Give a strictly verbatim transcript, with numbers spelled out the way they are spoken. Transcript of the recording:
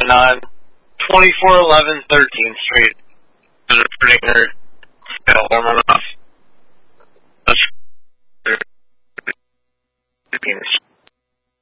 and on twenty-four eleven thirteenth Street. There's a pretty still warm enough.